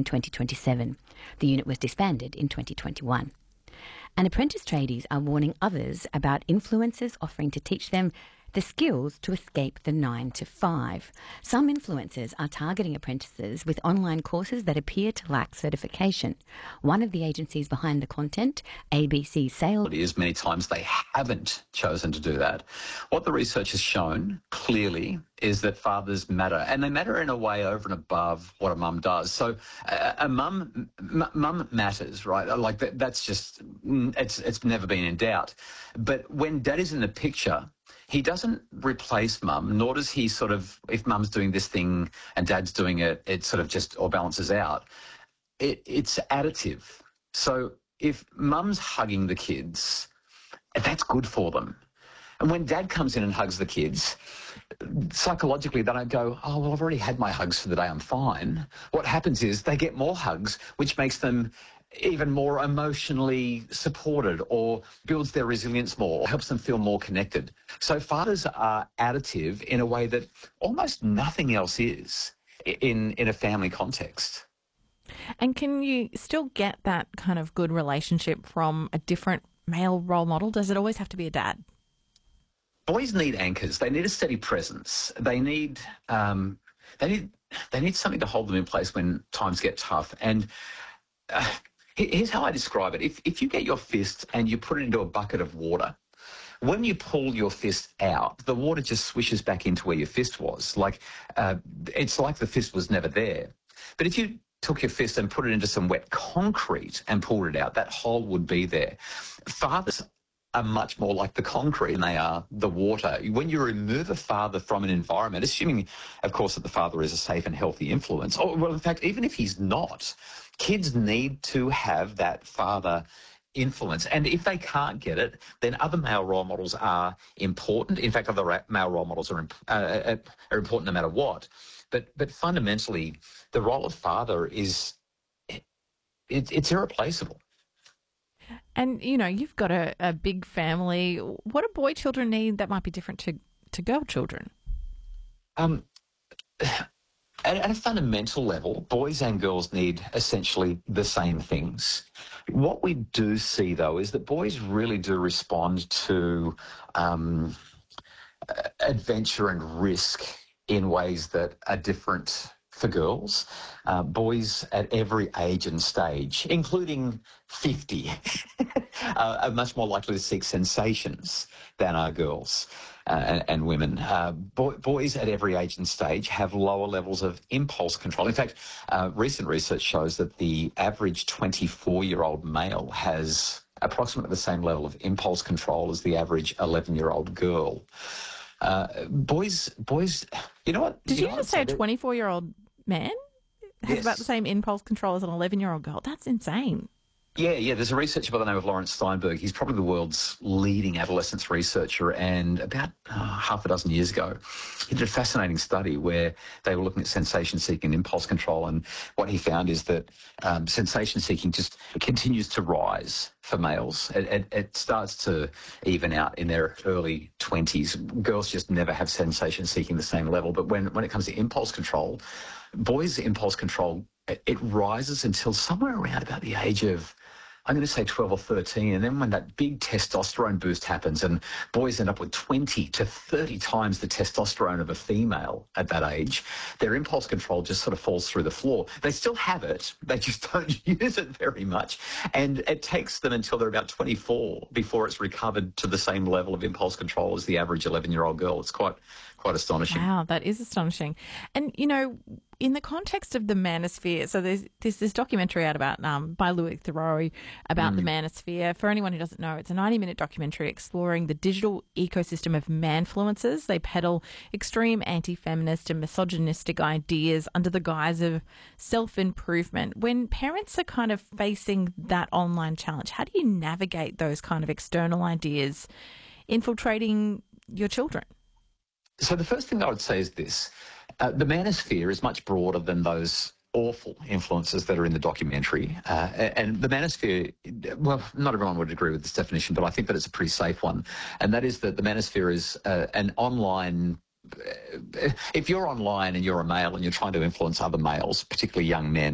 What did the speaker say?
in 2027. The unit was disbanded in 2021. And apprentice tradies are warning others about influencers offering to teach them the skills to escape the 9 to 5. Some influencers are targeting apprentices with online courses that appear to lack certification. One of the agencies behind the content, ABC Sales, is many times they haven't chosen to do that. What the research has shown clearly is that fathers matter, and they matter in a way over and above what a mum does. So a mum matters, right? Like that's just, it's never been in doubt. But when dad is in the picture, he doesn't replace mum, nor does he sort of, if mum's doing this thing and dad's doing it, it sort of just all balances out. It's additive. So if mum's hugging the kids, that's good for them. And when dad comes in and hugs the kids, psychologically they don't go, oh, well, I've already had my hugs for the day, I'm fine. What happens is they get more hugs, which makes them even more emotionally supported or builds their resilience more, or helps them feel more connected. So fathers are additive in a way that almost nothing else is in a family context. And can you still get that kind of good relationship from a different male role model? Does it always have to be a dad? Boys need anchors. They need a steady presence. They need something to hold them in place when times get tough. And here's how I describe it. If you get your fist and you put it into a bucket of water, when you pull your fist out, the water just swishes back into where your fist was. It's like the fist was never there. But if you took your fist and put it into some wet concrete and pulled it out, that hole would be there. Fathers are much more like the concrete than they are the water. When you remove a father from an environment, assuming, of course, that the father is a safe and healthy influence, or, well, in fact, even if he's not, kids need to have that father influence. And if they can't get it, then other male role models are important. In fact, other male role models are important no matter what. But fundamentally, the role of father is it's irreplaceable. And, you know, you've got a big family. What do boy children need that might be different to girl children? At a fundamental level, boys and girls need essentially the same things. What we do see, though, is that boys really do respond to adventure and risk in ways that are different for girls. Boys at every age and stage, including 50, are much more likely to seek sensations than are girls and women. Boys at every age and stage have lower levels of impulse control. In fact, recent research shows that the average 24-year-old male has approximately the same level of impulse control as the average 11-year-old girl. Boys, you know what? Did you just say a 24-year-old man has about the same impulse control as an 11-year-old girl? That's insane. Yeah. There's a researcher by the name of Lawrence Steinberg. He's probably the world's leading adolescence researcher. And about half a dozen years ago, he did a fascinating study where they were looking at sensation-seeking and impulse control. And what he found is that sensation-seeking just continues to rise for males. It starts to even out in their early 20s. Girls just never have sensation-seeking the same level. But when it comes to impulse control, boys' impulse control, it rises until somewhere around about the age of, I'm going to say 12 or 13, and then when that big testosterone boost happens and boys end up with 20 to 30 times the testosterone of a female at that age, their impulse control just sort of falls through the floor. They still have it, they just don't use it very much, and it takes them until they're about 24 before it's recovered to the same level of impulse control as the average 11-year-old girl. It's quite astonishing. Wow, that is astonishing. And, you know, in the context of the manosphere, so there's this documentary out about by Louis Theroux about the manosphere. For anyone who doesn't know, it's a 90-minute documentary exploring the digital ecosystem of manfluencers. They peddle extreme anti-feminist and misogynistic ideas under the guise of self-improvement. When parents are kind of facing that online challenge, how do you navigate those kind of external ideas infiltrating your children? So the first thing I would say is this. The manosphere is much broader than those awful influences that are in the documentary. And the manosphere, well, not everyone would agree with this definition, but I think that it's a pretty safe one. And that is that the manosphere is an online... If you're online and you're a male and you're trying to influence other males, particularly young men,